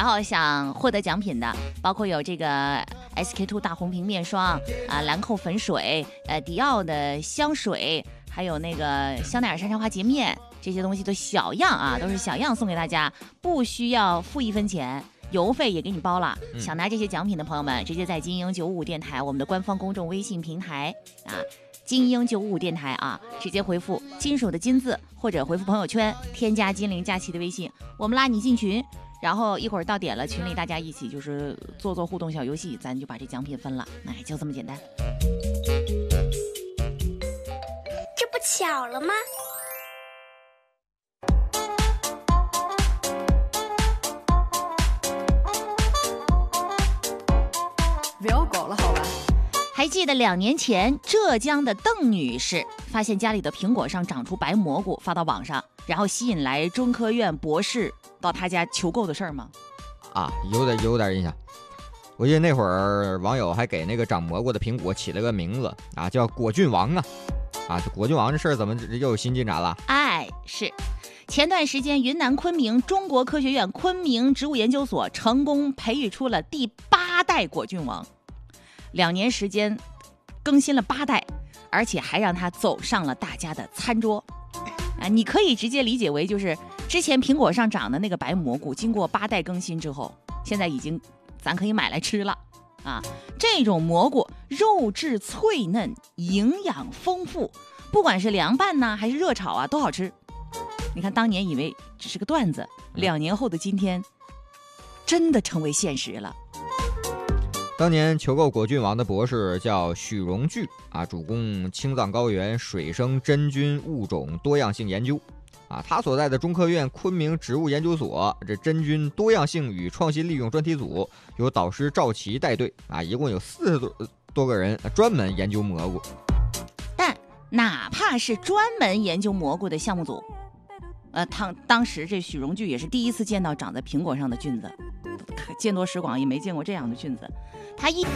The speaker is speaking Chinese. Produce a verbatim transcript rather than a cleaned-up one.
后想获得奖品的，包括有这个 S K two 大红瓶面霜啊、兰蔻粉水、呃迪奥的香水，还有那个香奈儿山茶花洁面，这些东西都小样啊，都是小样送给大家，不需要付一分钱。邮费也给你包了，想拿这些奖品的朋友们，直接在精英九五五电台我们的官方公众微信平台啊，精英九五五电台啊，直接回复金属的金字，或者回复朋友圈，添加金陵佳琪的微信，我们拉你进群，然后一会儿到点了，群里大家一起就是做做互动小游戏，咱就把这奖品分了，哎，就这么简单。 这不巧了吗？ 遛狗了好吧？ 还记得两年前浙江的邓女士发现家里的苹果上长出白蘑菇，发到网上，然后吸引来中科院博士到她家求购的事儿吗？ 啊，有点有点印象。我记得那会儿网友还给那个长蘑菇的苹果起了个名字啊，叫果郡王啊。啊，这果郡王这事儿怎么又有新进展了？ 哎，是。前段时间，云南昆明中国科学院昆明植物研究所成功培育出了第八代果郡王，两年时间更新了八代，而且还让它走上了大家的餐桌。啊，你可以直接理解为就是之前苹果上长的那个白蘑菇，经过八代更新之后，现在已经咱可以买来吃了。啊，这种蘑菇肉质脆嫩，营养丰富，不管是凉拌呢还是热炒啊，都好吃。你看，当年以为只是个段子，两年后的今天，真的成为现实了。 当年求购果郡王的博士叫许荣巨啊，主攻青藏高原水生真菌物种多样性研究啊。他所在的中科院昆明植物研究所这真菌多样性与创新利用专题组由导师赵琦带队啊，一共有四十多多个人专门研究蘑菇。 但哪怕是专门研究蘑菇的项目组，呃，当当时这许荣巨也是第一次见到长在苹果上的菌子，见多识广，也没见过这样的菌子。他一